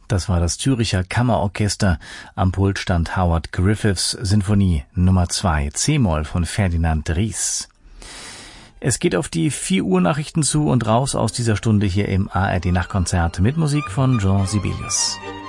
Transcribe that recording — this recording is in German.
Das war das Zürcher Kammerorchester. Am Pult stand Howard Griffiths Sinfonie Nummer 2 C-Moll von Ferdinand Ries. Es geht auf die 4 Uhr Nachrichten zu und raus aus dieser Stunde hier im ARD Nachtkonzert mit Musik von Jean Sibelius.